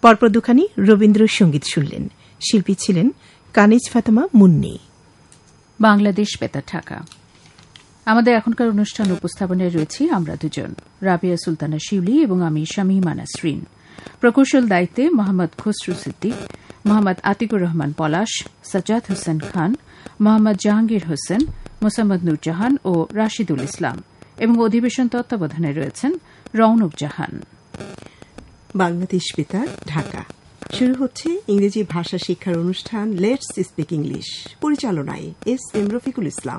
পরপর দুখানি রবীন্দ্রসঙ্গীত শুনলেন। শিল্পী ছিলেন কানিজ ফাতেমা মুন্নি। বাংলাদেশ বেতার ঢাকা। আমাদের এখনকার অনুষ্ঠান উপস্থাপনায় রয়েছি আমরা দুজন, রাবিয়া সুলতানা শিউলি এবং আমি শামীমা নাসরিন। প্রকৌশল দায়িত্বে মোহাম্মদ খসরু সিদ্দিক, মোহাম্মদ আতিকুর রহমান পলাশ, সাজ্জাদ হোসেন খান, মোহাম্মদ জাহাঙ্গীর হোসেন, মোসাম্মদ নুরজাহান ও রাশিদুল ইসলাম এবং অধিবেশন তত্ত্বাবধানে রয়েছেন রৌনক জাহান। বাংলাদেশ বেতার ঢাকা। শুরু হচ্ছে ইংরেজি ভাষা শিক্ষার অনুষ্ঠান লেটস স্পিক ইংলিশ। পরিচালনায় SM. Rafiqul Islam.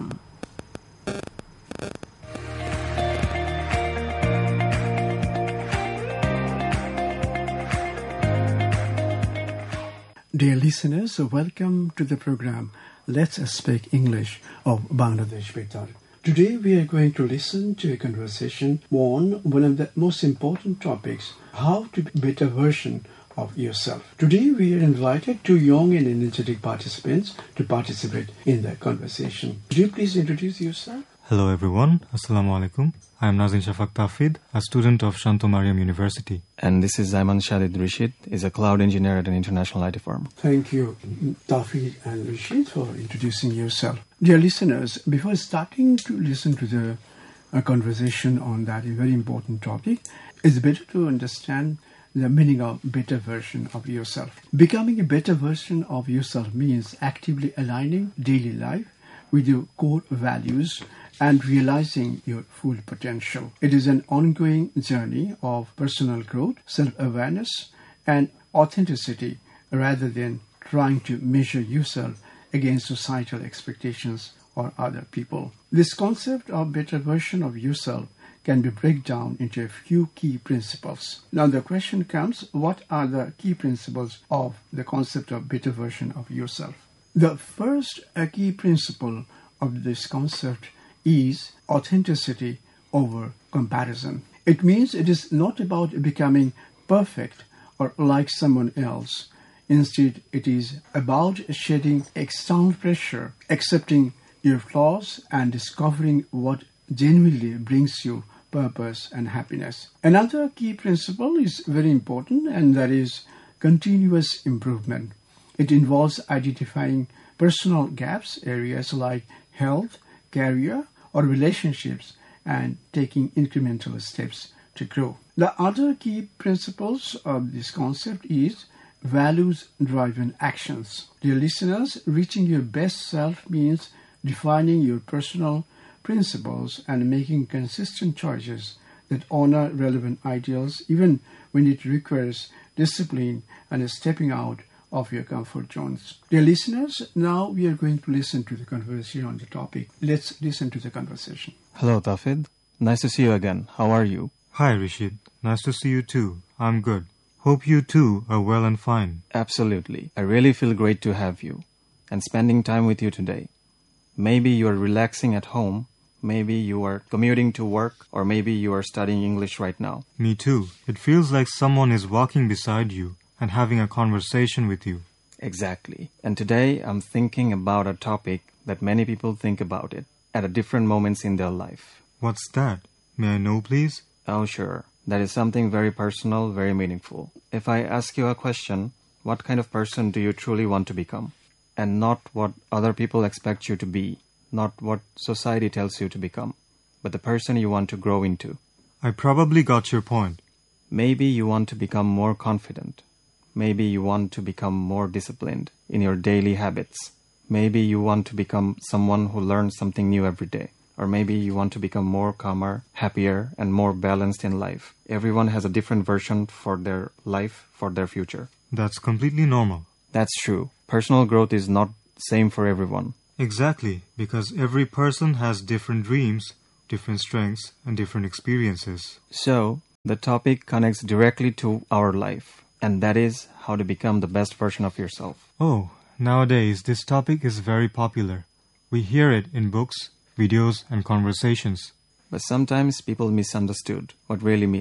Dear listeners, welcome to the program Let's Speak English of Bangladesh Betar. Today we are going to listen to a conversation on one of the most important topics, how to be a better version of yourself. Today we are invited two young and energetic participants to participate in the conversation. Could you please introduce yourself? Hello everyone, Assalamu alaikum. I am Nazin Shafak Tafid, a student of Shanto Mariam University. And this is Zayman Shadid Rashid, is a cloud engineer at an international IT firm. Thank you, Tafid and Rashid, for introducing yourself. Dear listeners, before starting to listen to the conversation on that very important topic, it's better to understand the meaning of better version of yourself. Becoming a better version of yourself means actively aligning daily life with your core values and realizing your full potential. It is an ongoing journey of personal growth, self-awareness, and authenticity rather than trying to measure yourself against societal expectations or other people. This concept of better version of yourself can be broken down into a few key principles. Now the question comes, what are the key principles of the concept of better version of yourself? The first key principle of this concept is authenticity over comparison. It means it is not about becoming perfect or like someone else. Instead, it is about shedding external pressure, accepting your flaws, and discovering what genuinely brings you purpose and happiness. Another key principle is very important, and that is continuous improvement. It involves identifying personal gaps, areas like health, career, or relationships, and taking incremental steps to grow. The other key principles of this concept is values-driven actions. Dear listeners, reaching your best self means defining your personal principles and making consistent choices that honor relevant ideals even when it requires discipline and stepping out of your comfort zones. Dear listeners, now we are going to listen to the conversation on the topic. Let's listen to the conversation. Hello, Tafid. Nice to see you again. How are you? Hi Rashid, nice to see you too. I'm good. Hope you too are well and fine. Absolutely. I really feel great to have you and spending time with you today. Maybe you are relaxing at home, maybe you are commuting to work, or maybe you are studying English right now. Me too. It feels like someone is walking beside you and having a conversation with you. Exactly. And today I'm thinking about a topic that many people think about it at different moments in their life. What's that? May I know, please? Oh, sure. That is something very personal, very meaningful. If I ask you a question, what kind of person do you truly want to become? And not what other people expect you to be, not what society tells you to become, but the person you want to grow into. I probably got your point. Maybe you want to become more confident. Maybe you want to become more disciplined in your daily habits. Maybe you want to become someone who learns something new every day. Or maybe you want to become more calmer, happier, and more balanced in life. Everyone has a different version for their life, for their future. That's completely normal. That's true. Personal growth is not same for everyone. Exactly, because every person has different dreams, different strengths, and different experiences. So, the topic connects directly to our life, and that is how to become the best version of yourself. Oh, nowadays this topic is very popular. We hear it in books, videos, and conversations. But sometimes people misunderstood what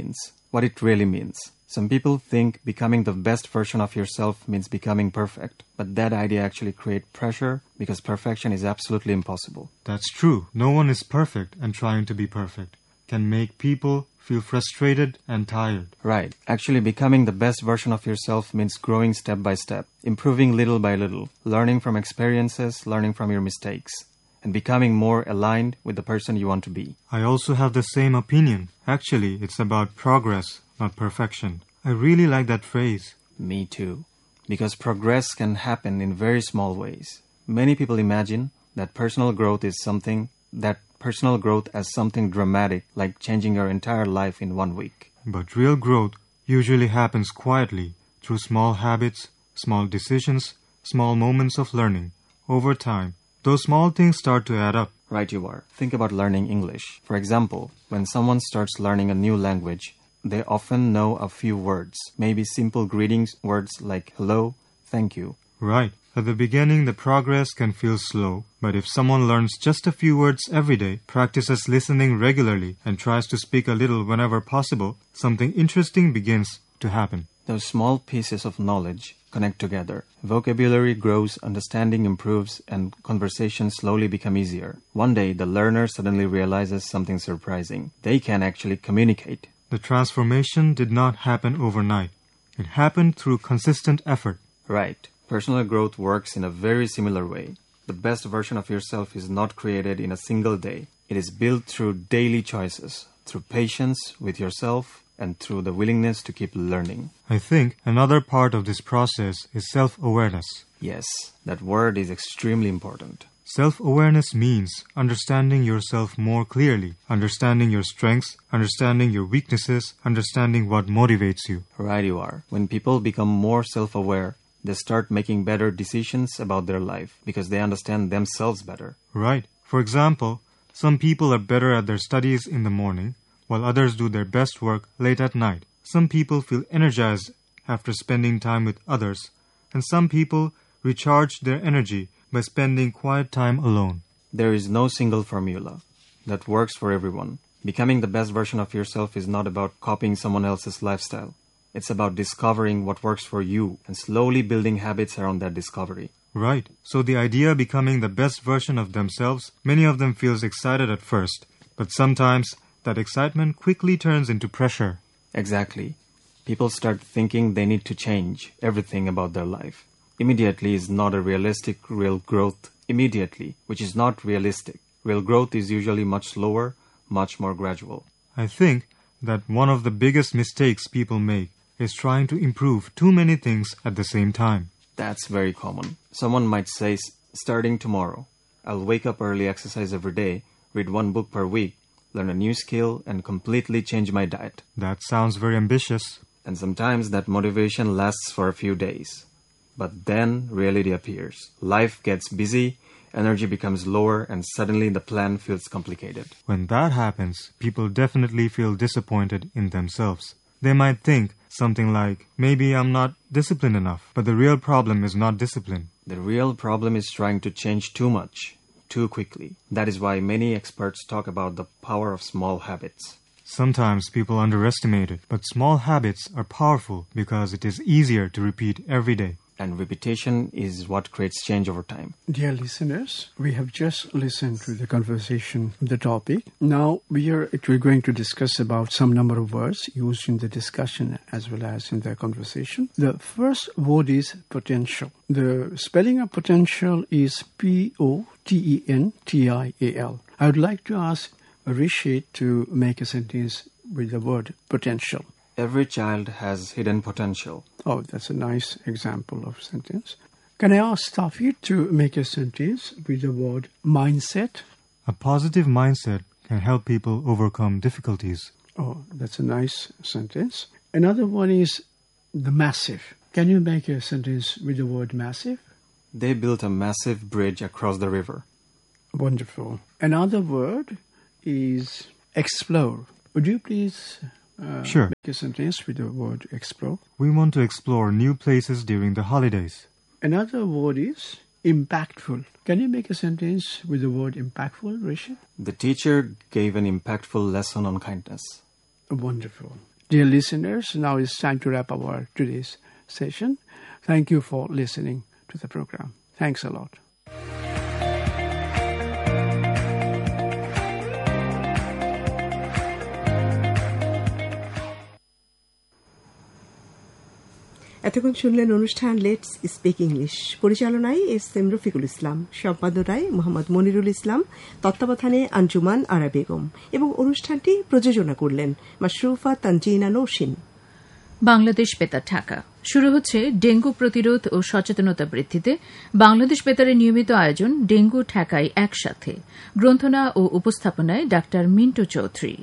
it really means. Some people think becoming the best version of yourself means becoming perfect, but that idea actually creates pressure because perfection is absolutely impossible. That's true. No one is perfect and trying to be perfect. can make people feel frustrated and tired. Right. Actually, becoming the best version of yourself means growing step by step, improving little by little, learning from experiences, learning from your mistakes, and becoming more aligned with the person you want to be. I also have the same opinion. Actually, it's about progress, not perfection. I really like that phrase. Me too. Because progress can happen in very small ways. Many people imagine that personal growth as something dramatic, like changing your entire life in 1 week. But real growth usually happens quietly, through small habits, small decisions, small moments of learning. Over time, those small things start to add up. Right you are. Think about learning English. For example, when someone starts learning a new language, they often know a few words, maybe simple greetings words like hello, thank you. Right. At the beginning, the progress can feel slow, but if someone learns just a few words every day, practices listening regularly, and tries to speak a little whenever possible, something interesting begins to happen. Those small pieces of knowledge connect together. Vocabulary grows, understanding improves, and conversations slowly become easier. One day, the learner suddenly realizes something surprising. They can actually communicate. The transformation did not happen overnight. It happened through consistent effort. Right. Personal growth works in a very similar way. The best version of yourself is not created in a single day. It is built through daily choices, through patience with yourself, and through the willingness to keep learning. I think another part of this process is self-awareness. Yes, that word is extremely important. Self-awareness means understanding yourself more clearly, understanding your strengths, understanding your weaknesses, understanding what motivates you. Right you are. When people become more self-aware, they start making better decisions about their life because they understand themselves better. Right. For example, some people are better at their studies in the morning, while others do their best work late at night. Some people feel energized after spending time with others, and some people recharge their energy by spending quiet time alone. There is no single formula that works for everyone. Becoming the best version of yourself is not about copying someone else's lifestyle. It's about discovering what works for you and slowly building habits around that discovery. Right. So the idea of becoming the best version of themselves, many of them feels excited at first, but sometimes that excitement quickly turns into pressure. Exactly. People start thinking they need to change everything about their life. Immediately is not a realistic real growth. Immediately, which is not realistic. Real growth is usually much slower, much more gradual. I think that one of the biggest mistakes people make is trying to improve too many things at the same time. That's very common. Someone might say, starting tomorrow, I'll wake up early, exercise every day, read 1 book per week, learn a new skill, and completely change my diet. That sounds very ambitious. And sometimes that motivation lasts for a few days. But then reality appears. Life gets busy, energy becomes lower, and suddenly the plan feels complicated. When that happens, people definitely feel disappointed in themselves. They might think something like, maybe I'm not disciplined enough. But the real problem is not discipline. The real problem is trying to change too much, too quickly. That is why many experts talk about the power of small habits. Sometimes people underestimate it, but small habits are powerful because it is easier to repeat every day. And repetition is what creates change over time. Dear listeners, we have just listened to the conversation, the topic. Now we're going to discuss about some number of words used in the discussion as well as in the conversation. The first word is potential. The spelling of potential is Potential. I would like to ask Rishi to make a sentence with the word potential. Every child has hidden potential. Oh, that's a nice example of sentence. Can I ask Tafir to make a sentence with the word mindset? A positive mindset can help people overcome difficulties. Oh, that's a nice sentence. Another one is the massive. Can you make a sentence with the word massive? They built a massive bridge across the river. Wonderful. Another word is explore. Would you please Sure. make a sentence with the word explore? We want to explore new places during the holidays. Another word is impactful. Can you make a sentence with the word impactful, Rishi? The teacher gave an impactful lesson on kindness. Wonderful. Dear listeners, now it's time to wrap up our today's session. Thank you for listening to the program. Thanks a lot. এতক্ষণ শুনলেন অনুষ্ঠান let's speak English. পরিচালনায় SM. Rafiqul Islam, সম্পাদনায় Mohammad Monirul ইসলাম, তত্ত্বাবধানে আঞ্জুমান আরা বেগম এবং অনুষ্ঠানটি প্রযোজনা করলেন মাশরুফা তানজিনা নৌশিন। বাংলাদেশ বেতার ঢাকা। শুরু হচ্ছে ডেঙ্গু প্রতিরোধ ও সচেতনতা বৃদ্ধিতে বাংলাদেশ বেতারের নিয়মিত আয়োজন ডেঙ্গু ঠেকাই একসাথে। গ্রন্থনা ও উপস্থাপনায় ডা মিন্টু চৌধুরী।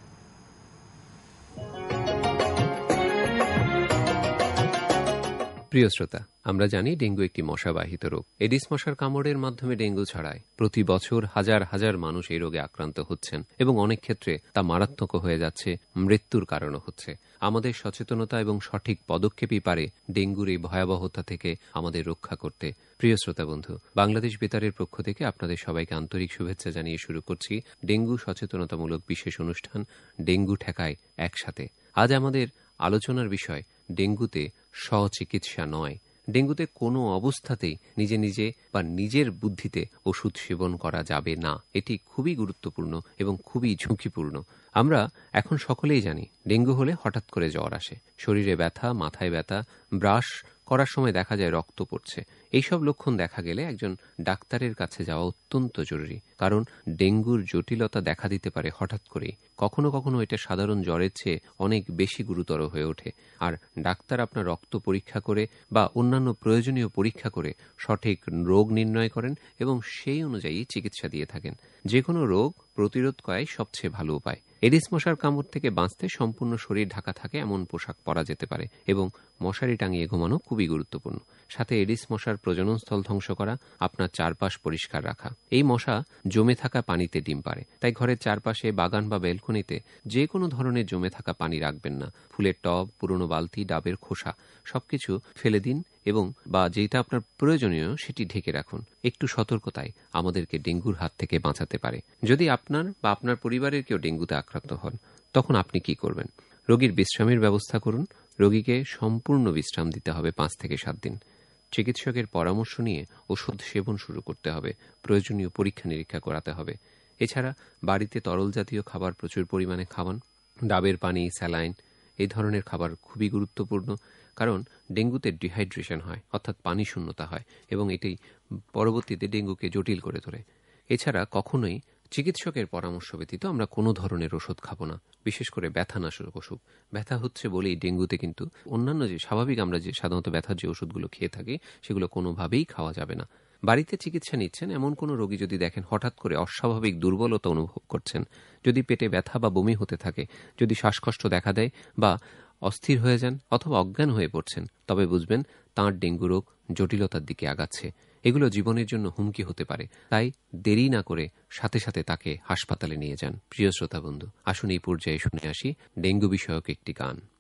প্রিয় শ্রোতা, আমরা জানি ডেঙ্গু একটি মশাবাহিত রোগ। এডিস মশার কামড়ের মাধ্যমে ডেঙ্গু ছড়ায়। প্রতি বছর হাজার হাজার মানুষ এই রোগে আক্রান্ত হচ্ছেন এবং অনেক ক্ষেত্রে তা মারাত্মক হয়ে যাচ্ছে, মৃত্যুর কারণও হচ্ছে। আমাদের সচেতনতা এবং সঠিক পদক্ষেপই পারে ডেঙ্গুর এই ভয়াবহতা থেকে আমাদের রক্ষা করতে। প্রিয় শ্রোতা বন্ধু, বাংলাদেশ বেতারের পক্ষ থেকে আপনাদের সবাইকে আন্তরিক শুভেচ্ছা জানিয়ে শুরু করছি ডেঙ্গু সচেতনতামূলক বিশেষ অনুষ্ঠান ডেঙ্গু ঠেকায় একসাথে। আজ আমাদের আলোচনার বিষয় ডেঙ্গুতে স্বচিকিৎসা নয়। ডেঙ্গুতে কোনো অবস্থাতেই নিজে নিজে বা নিজের বুদ্ধিতে ওষুধ সেবন করা যাবে না। এটি খুবই গুরুত্বপূর্ণ এবং খুবই ঝুঁকিপূর্ণ। আমরা এখন সকলেই জানি ডেঙ্গু হলে হঠাৎ করে জ্বর আসে, শরীরে ব্যথা, মাথায় ব্যথা, ব্রাশ করার সময় দেখা যায় রক্ত পড়ছে। এইসব লক্ষণ দেখা গেলে একজন ডাক্তারের কাছে যাওয়া অত্যন্ত জরুরি, কারণ ডেঙ্গুর জটিলতা দেখা দিতে পারে হঠাৎ করেই। কখনো কখনো এটা সাধারণ জ্বরের চেয়ে অনেক বেশি গুরুতর হয়ে ওঠে। আর ডাক্তার আপনার রক্ত পরীক্ষা করে বা অন্যান্য প্রয়োজনীয় পরীক্ষা করে সঠিক রোগ নির্ণয় করেন এবং সেই অনুযায়ী চিকিৎসা দিয়ে থাকেন। যে কোনো রোগ প্রতিরোধ করাই সবচেয়ে ভালো উপায়। এডিস মশার কামড় থেকে বাঁচতে সম্পূর্ণ শরীর ঢাকা থাকে এমন পোশাক পরা যেতে পারে এবং মশারি টাঙিয়ে ঘুমানো খুবই গুরুত্বপূর্ণ। সাথে এডিস মশার প্রজননস্থল ধ্বংস করা, আপনার চারপাশ পরিষ্কার রাখা। এই মশা জমে থাকা পানিতে ডিম পাড়ে, তাই ঘরের চারপাশে, বাগান বা বেলকনিতে যে কোনো ধরনের জমে থাকা পানি রাখবেন না। ফুলের টব, পুরনো বালতি, ডাবের খোসা সবকিছু ফেলে দিন এবং বা যেটা আপনার প্রয়োজনীয় সেটি ঢেকে রাখুন। একটু সতর্কতায় আমাদেরকে ডেঙ্গুর হাত থেকে বাঁচাতে পারে। যদি আপনার বা আপনার পরিবারের কেউ ডেঙ্গুতে আক্রান্ত হন, তখন আপনি কি করবেন? রোগীর বিশ্রামের ব্যবস্থা করুন। রোগীকে সম্পূর্ণ বিশ্রাম দিতে হবে 5 থেকে 7 দিন। চিকিৎসকের পরামর্শ নিয়ে ওষুধ সেবন শুরু করতে হবে। প্রয়োজনীয় পরীক্ষা নিরীক্ষা করাতে হবে। এছাড়া বাড়িতে তরল জাতীয় খাবার প্রচুর পরিমাণে খাওয়ান। ডাবের পানি, স্যালাইন এই ধরনের খাবার খুবই গুরুত্বপূর্ণ, কারণ ডেঙ্গুতে ডিহাইড্রেশন হয়, অর্থাৎ পানি শূন্যতা হয় এবং এটি পরবর্তীতে ডেঙ্গুকে জটিল করে তোলে। এছাড়া কখনোই চিকিৎসকের পরামর্শ ব্যতীত আমরা কোনো ধরনের ওষুধ খাবো না, বিশেষ করে ব্যথানাশক ওষুধ। ব্যথা হচ্ছে বলেই ডেঙ্গুতে কিন্তু অন্যান্য যে স্বাভাবিক আমরা যে সাধারণত ব্যথার যে ওষুধগুলো খেয়ে থাকি সেগুলো কোনোভাবেই খাওয়া যাবে না। বাড়িতে চিকিৎসা নিচ্ছেন এমন কোনো রোগী যদি দেখেন হঠাৎ করে অস্বাভাবিক দুর্বলতা অনুভব করছেন, যদি পেটে ব্যথা বা বমি হতে থাকে, যদি শ্বাসকষ্ট দেখা দেয় বা অস্থির হয়ে যান অথবা অজ্ঞান হয়ে পড়ছেন, তবে বুঝবেন তাঁর ডেঙ্গু রোগ জটিলতার দিকে আগাচ্ছে। এগুলো জীবনের জন্য হুমকি হতে পারে, তাই দেরি না করে সাথে সাথে তাকে হাসপাতালে নিয়ে যান। প্রিয় শ্রোতা বন্ধু, আসুন এই পর্যায়ে শুনে আসি ডেঙ্গু বিষয়ক একটি গান।